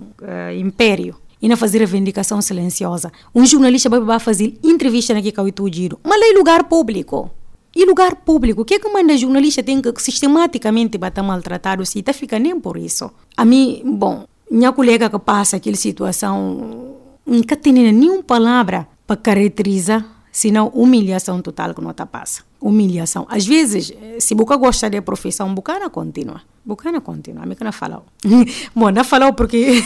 Império. E não fazer reivindicação silenciosa. Um jornalista vai fazer entrevista naquele cauito giro. Mas lá é lugar público. E lugar público. O que é que manda jornalista tem que sistematicamente bater maltratado se tá fica nem por isso. A mim, bom, minha colega que passa aquela situação, nunca tem nenhuma palavra para caracterizar, senão humilhação total que não está passa. Humilhação. Às vezes, se você gosta da profissão, você continua. Você continua. A mim que não fala. Bom, não fala porque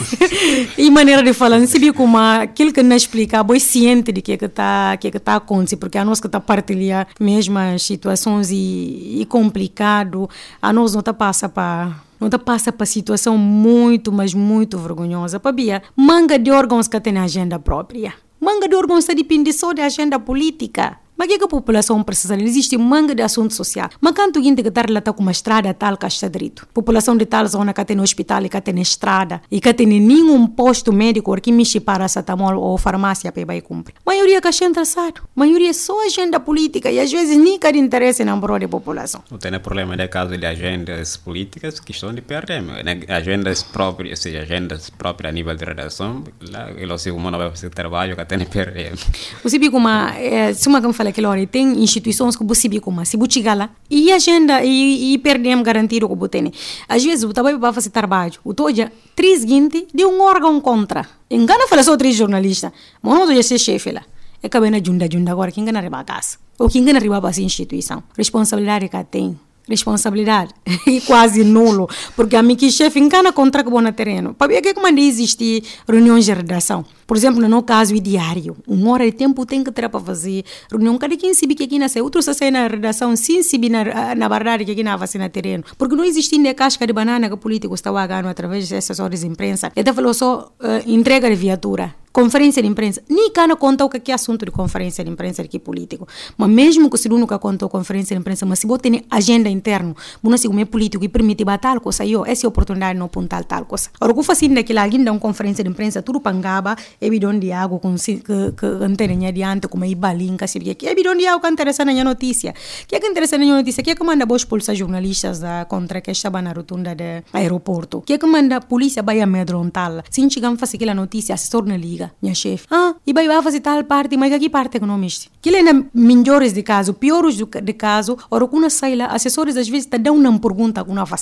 e maneira de falar, não sabia como aquilo que não explica, você ciente de que está acontecendo, porque a nós que está partilhar mesmas situações e complicado, a nós não está passa para situação muito, mas muito vergonhosa. Pabia, manga de órgãos que tem agenda própria. Manga de órgãos está depende só da agenda política. Mas o que a população precisa? Existe manga de assunto social. Mas quanto gente que está relatado com uma estrada tal que está direito? População de tal zona que tem hospital e que tem estrada e que tem nenhum posto médico que mexe para paracetamol ou farmácia para ir cumprir. A maioria que está interessado. A maioria é só agenda política e às vezes nem quer interesse na prol da população. Não tem problema de caso de agendas políticas que estão de perder. Agendas próprias, ou seja, agendas próprias a nível de redação, lá ele se o mundo vai fazer trabalho que tem de perder. Você viu como se uma fala que hora tem instituições que você vê como se você chegar lá e agenda e perdemos garantido que você tem. Às vezes o trabalho vai fazer trabalho, o toja 3 gente de um órgão contra. Engana fala só 3 jornalistas, mas não já ser chefe lá. É que na junda agora quem engana riba a casa ou quem engana riba para essa instituição. Responsabilidade que tem. Responsabilidade e quase nulo, porque a minha chefe engana contra que na terreno. Para que manda existir reuniões de redação? Por exemplo, no caso e diário, 1 hora de tempo tem que ter para fazer reunião. Cada quem sabe que aqui nasce, outro sai na redação, sim sabe na verdade que aqui na vacina terreno, porque não existe ainda casca de banana que o político está pagando através de assessores de imprensa. Ele falou só entrega de viatura. Conferência de imprensa. Nem cana conta o que é assunto de conferência de imprensa aqui político. Mas mesmo que se nunca contou conferência de imprensa, mas se você tem agenda interna, você se é político e permite batal coisa, essa é a oportunidade de não apontar tal coisa. Ora, o que faz daquilo, alguém dá uma conferência de imprensa, tudo pangaba, é bidão de água que antena adiante, como é balinha, que é bidão de água que interessa na notícia. Que é que interessa na notícia? Que é que manda boas expulsar jornalistas contra que estava na rotunda do aeroporto? Que é que manda a polícia vai amedrontá-la? Se chegamos a fazer aquela notícia, assessor na liga. Minha chefe, e vai fazer tal parte, mas aqui parte que não mexe. Que ele ainda melhores de caso, piores de caso, ora quando sai lá, assessores às vezes te dão uma pergunta que não faz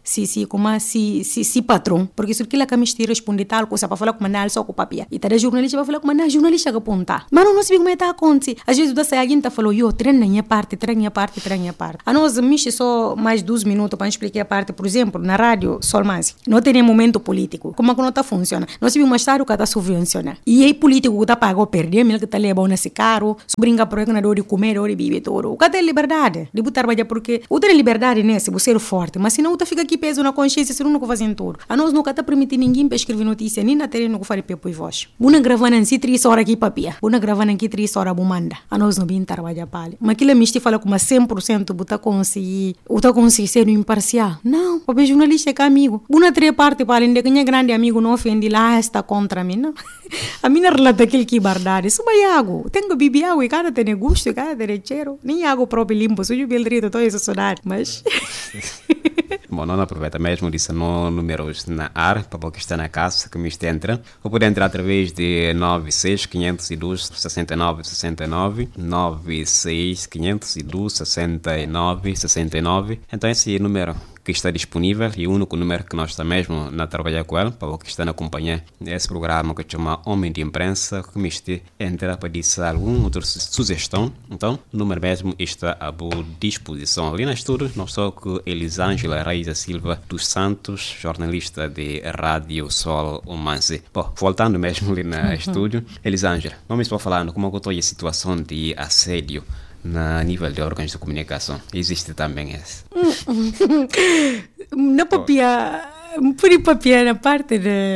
se patrão, porque se aquilo que me responde tal coisa para falar com manal só com papel, e tá jornalista vai falar com manal, jornalista que apontar. Mas não sabe como é que acontece. Às vezes você alguém tá falou, treina minha parte. A nós mexe só mais 2 minutos para explicar a parte, por exemplo, na rádio Solmaz, não tem momento político. Como é que não tá funciona? Nós sabemos mais tarde o que está subvencionando. E aí político que está pagando perder, ele que está levando nesse carro, se brinca por aí na dor de comer, dor de beber, todo. O que tem liberdade de botar trabalhar porque o tem liberdade, né, se você é forte, mas senão o fica aqui peso na consciência, se não fazem tudo. A nós nunca está permitindo ninguém para escrever notícia, nem na terreno que faz pepo e voz. Buna gravando em si 3 horas aqui papia, buna gravando aqui 3 horas bumanda. A nós não vim trabalhar para ali. Mas aquilo me fala com uma 100% botar conseguir ser imparcial. Não, o jornalista é que amigo. Buna 3 partes para além de quem é grande amigo não ofende lá está contra mim, não. A minha relata aquele que bardade, isso é água. Tenho que beber água e cada tem gosto, e cada tem cheiro. Nem água própria limpa, sujo bem direito, toda essa saudade, mas... Bom, não aproveita mesmo disso no números na ar, para que está na casa, que me entra. Ou pode entrar através de 96 502 69 69, 96 502 69 69. Então esse número que está disponível e o único número que nós estamos mesmo a trabalhar com ele, para que está a acompanhar esse programa que chama Homem de Imprensa, que me entra para dizer alguma outra sugestão. Então, o número mesmo está à boa disposição. Ali na estúdio, nós só com Elisângela Reis da Silva dos Santos, jornalista de Rádio Sol Omanse. Bom, voltando mesmo ali na estúdio, Elisângela, vamos estar falando como eu estou a situação de assédio na nível de órgãos de comunicação. Existe também esse. Na papia, por papia na parte de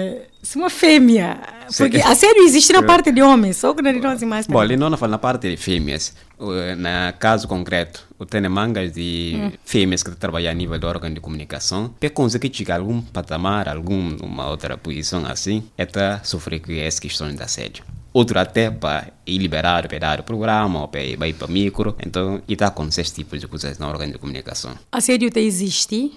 Sou uma fêmea. Porque assédio existe na parte de homens, só que não assim mais. Bom, ele não fala na parte de fêmeas. Na caso concreto, o tem mangas de fêmeas que trabalham a nível de órgão de comunicação, que consegue chegar a algum patamar, alguma outra posição assim, é sofrer com essas questões de assédio. Outro até para ir liberar o programa, ou para ir para micro. Então, e está com esses tipos de coisas na órgão de comunicação. Assédio existe,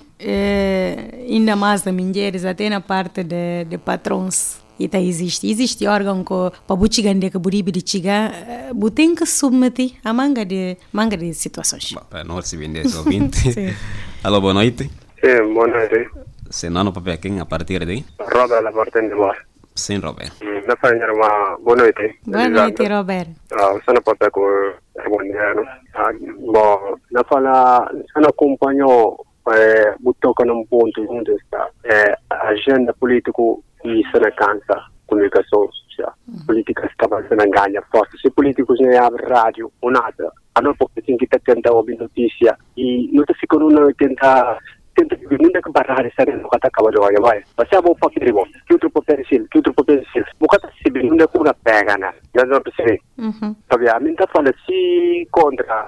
ainda mais nas mulheres, até na parte de patrões. Existe órgão que para buchigande que buribi de chiga, tem que submeter a manga de situações. Para não receber desse ouvinte. Alô, boa noite. Sim, boa noite. Se não no papel quem a partir de? Robert Laporte de Bar. Sim, Robert. Da farinha uma boa noite. Boa noite, Robert. Você não papel com bom dia, não? Bom, na fala, você não acompanhou toca num ponto onde está a agenda político e se não cansa comunicação social. Políticas acabam se não ganha força. Se políticos não abrem rádio ou nada, a não pode ter que tentar ouvir notícia e não te fica não tentar não é que barrar essa não está acabando de vai. Você é bom papel bom. Que outro papel sim, o que está se bem não é que uma pega né. Já não percebe. Sabe a mim tá falando se contra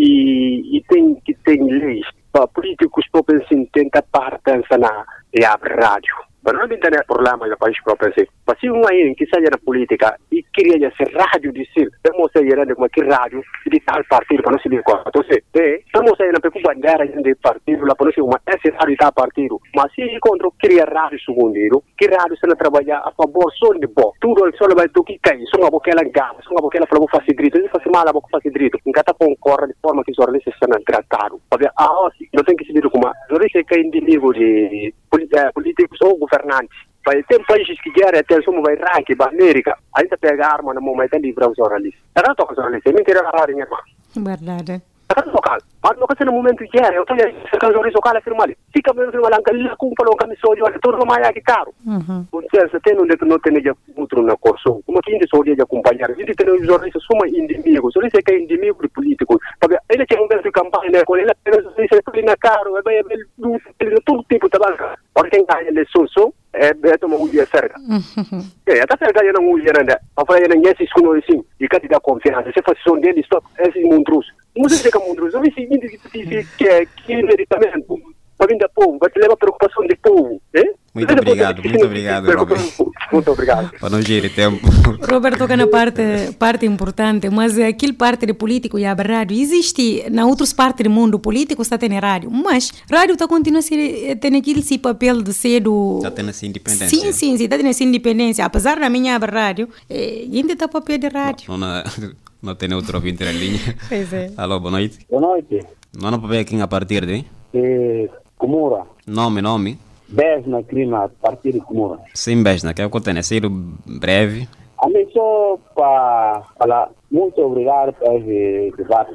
e tem leis para políticos próprios assim tenta partir na rádio. Mas não tem problema no país próprio assim. Mas se um aí que sai na política e queria ser rádio de ser, estamos aí na como que rádio de tal partido para não se ver qual. Então estamos aí na bandeira de partido lá para não se uma esse rádio tal partido. Mas se encontra queria rádio segundiro, que rádio se não trabalhar a favor só de bom. Tudo só vai do que cai, só uma boquela gama, só uma boquela para fazer direito, não faz mal a boca fazer direito. Enquanto concorre de forma que os jornalistas são tratados. Porque não tem que se dizer como jornalista que é inimigo de políticos ou governantes. Tem países que querem até como vai ranking para a América, ainda pega a arma no momento de livrar os jornalistas. Não toca jornalista, é mentira a rarinha. Verdade. Local. Mas não no momento que eu estou aí, se o jornalista local afirma ali. Fica mesmo lá, ele compra um caminhão de olho, tudo mais aqui caro. Você tem não tem já outro na corso. Como que ainda só de acompanhar. Ele tem os jornalistas são inimigos. Ele é que é inimigo de políticos. Ele tem um grande campanha, ele apenas ele na caro, ele todo tipo de banca. Porque quem ganha eleição é tomar um dia certo. Até se ganha não mulher ainda. A falar ainda esses com assim, e que te dá confiança. Se faz som dele, stop esses monstros. Não sei se é monstros. Eu vi que é medicamento. Para vir da povo, vai te levar preocupação de povo, Muito obrigado, Robert. Muito obrigado. Para não gerir tempo. Robert toca na parte importante, mas aquele parte de político e a rádio existe na outras partes do mundo, político está tendo rádio, mas rádio está continua a ter aquele papel de ser do... Está tendo essa independência. Sim, está tendo essa independência, apesar da minha rádio, ainda está papel de rádio. Não tem outro ouvinte na linha. Pois é. Alô, boa noite. Boa noite. Não papel aqui a partir de? Comura. Nome? Besna, clima, a partir de Comura. Sim, Besna, que é o que eu tenho, ser breve. A mim só para falar, muito obrigado por esse debate.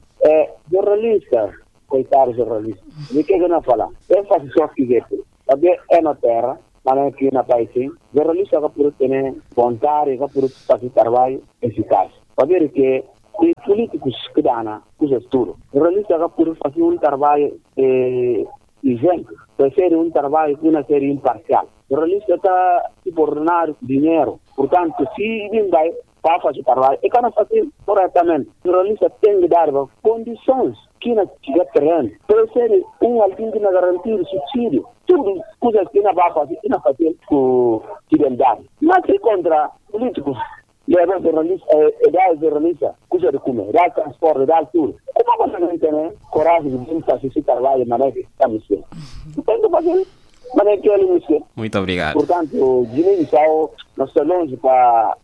Jornalista, coitado jornalista, de que eu não falar? Eu faço só que porque é na terra, mas não é aqui na país. Jornalista que pode ter vontade, que pode fazer trabalho eficaz. Para ver que os políticos que dão coisas tudo. Jornalista que pode fazer um trabalho isento, para ser um trabalho que não seja imparcial. O jornalista está ordenar dinheiro. Portanto, se ninguém vai para fazer trabalho, e não fazer corretamente. O jornalista tem que dar condições que não tiver terreno. Para ser alguém que não garantir subsídio. Tudo coisas que não vai fazer, que não fazer com fidelidade. Mas se contra políticos, leva jornalista, coisa de comer, dá transporte, dá tudo. Como você não tem coragem de fazer esse trabalho de maneira que está me sendo? Tem que fazer de maneira que ele me sendo. Muito obrigado. Portanto, Guiné-Bissau, nós estamos longe para...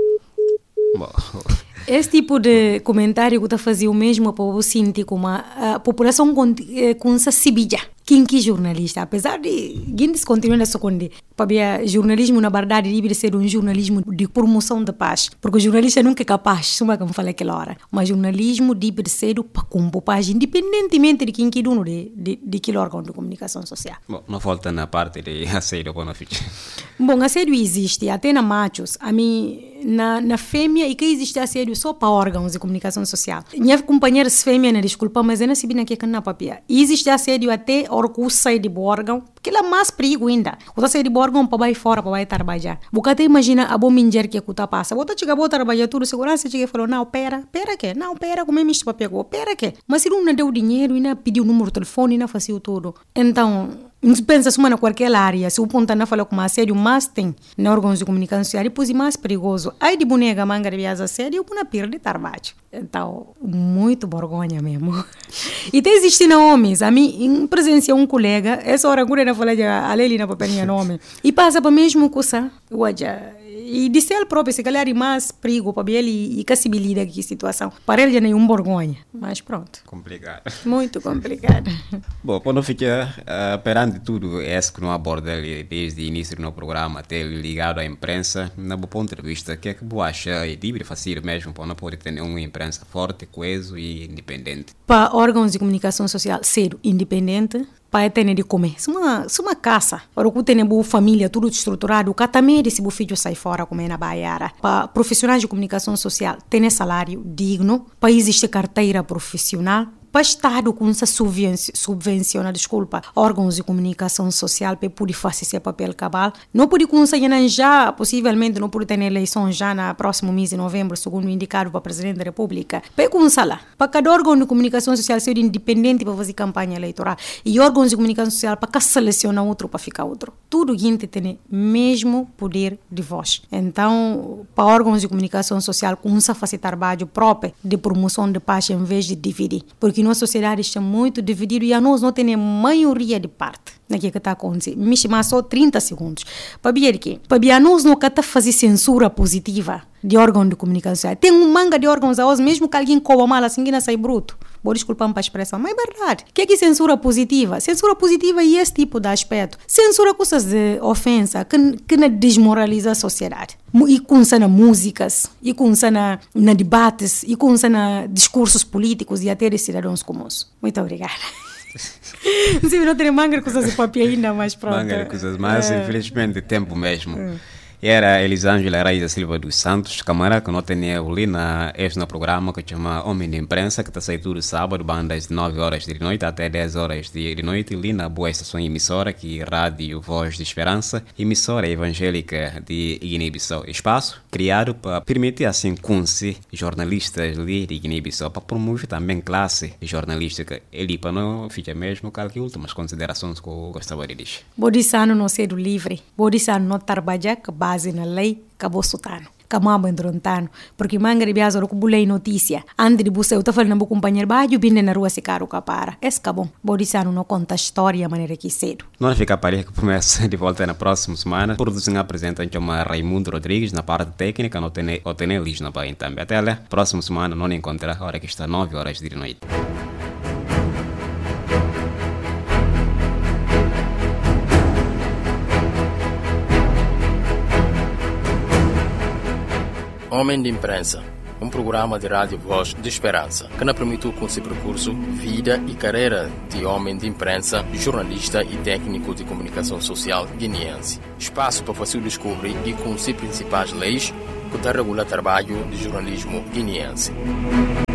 Esse tipo de comentário que está fazendo o mesmo para o sentir como a população com essa sibija. Quem que é jornalista? Apesar de gente continuar a esconder, para jornalismo na verdade deve ser um jornalismo de promoção da paz, porque o jornalista nunca é capaz, suma como falei aquela hora, mas jornalismo deve ser para compor paz, independentemente de quem que é dono de aquele órgão de comunicação social. Bom, não falta na parte de assédio para não ficar. Bom, assédio existe, até na machos, a mim na fêmea e que existe assédio só para órgãos de comunicação social. Minha companheira fêmea, desculpa, mas eu não sabia que é na papia. Existe assédio até hora que sai de órgão, porque ele é mais perigo ainda. Você sai de órgão para ir fora, para ir trabalhar. Você imagina a bom minha que está passa. Você chega a trabalhar tudo, segurança chega e falou, não, pera que? Não, pera, como é que me pegou? Pera que? Mas se não deu dinheiro, ainda pediu o número de telefone, ainda fazia tudo. Então, pensa se na qualquer área, se o ponto não fala com assédio, mas tem na órgãos de comunicação social, depois é mais perigoso. Aí de boneca, manga de vias assédio, eu perder trabalho. Então, muito vergonha mesmo. E tem existindo homens, a mim, presenciei um colega, essa hora agora eu falei de a Leli na paperinha nome, e passa para mesmo coisa, e disse ele próprio, se calhar é mais perigo para ele e cacibilidade aqui situação. Para ele já nem vergonha, mas pronto. Complicado. Muito complicado. Bom, quando fica perante tudo isso que não aborda desde o início do programa até ligado à imprensa, na meu ponto de vista, o que é que você acha é de fazer mesmo para não poder ter uma imprensa forte, coesa e independente? Para órgãos de comunicação social ser independente, para ter de comer. Se uma casa, para que tenha boa família, tudo estruturado, o também se o filho sai fora comer na Baiara. Para profissionais de comunicação social, ter salário digno, para existir carteira profissional, para o Estado com essa subvenciona, órgãos de comunicação social para poder fazer esse papel cabal. Não pode conseguir já, possivelmente, não pode ter eleição já no próximo mês de novembro, segundo indicado para o Presidente da República. Para conseguir, para cada órgão de comunicação social ser independente para fazer campanha eleitoral e órgãos de comunicação social para selecionar outro para ficar outro. Tudo gente tem mesmo poder de voz. Então, para órgãos de comunicação social, começa a fazer trabalho próprio de promoção de paz em vez de dividir. Porque nossa sociedade está muito dividida e a nós não temos maioria de parte naquilo que está acontecendo. Me chamar só 30 segundos. Para ver que a nós não está fazer censura positiva de órgão de comunicação. Tem manga de órgãos a nós, mesmo que alguém cobra mal assim que não sai bruto. Vou desculpar para a expressão, mas é verdade. O que é censura positiva? Censura positiva é esse tipo de aspecto. Censura coisas de ofensa que não desmoraliza a sociedade. E com na músicas, e com na debates, e com na discursos políticos e até de cidadãos comuns. Muito obrigada. Não sei, não tem manga de coisas de papel ainda, mas pronto. Manga de coisas, mas infelizmente tempo mesmo. Era Elisângela Raiza Silva dos Santos, camarada que não tem ali na programa que chama Homem de Imprensa, que está saindo todo sábado, bandas de 9 horas de noite até 10 horas de noite, ali na boa estação emissora, que Rádio Voz de Esperança, emissora evangélica de Guiné-Bissau. Espaço criado para permitir assim conhecer jornalistas ali de Guiné-Bissau, para promover também classe jornalística. Ele para não fica mesmo com as últimas considerações que eu gostaria de dizer. Bodissano não ser livre, Bodissano não trabalhar base na lei, acabou sutano. Camamba endrontano, porque manga de biasa ro kubulei notícia. Ande de buceu tá falando com companheiro baixo binde na rua se caro capara. Esse acabou. Bodissano não conta a história a maneira que cedo. Não fica para que promessa de volta na próxima semana. Produção apresenta chama Raimundo Rodrigues na parte técnica, não tem Liz na Bahia também. Até lá, próxima semana não encontrar a hora que está 9 horas de noite. Homem de Imprensa, um programa de rádio Voz de Esperança, que nos permitiu conhecer percurso, vida e carreira de homem de imprensa, jornalista e técnico de comunicação social guineense. Espaço para você descobrir e conhecer principais leis que regulam o trabalho de jornalismo guineense.